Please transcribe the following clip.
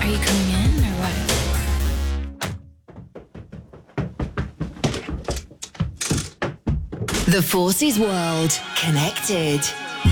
Are you coming in or what? The Forces World. Connected.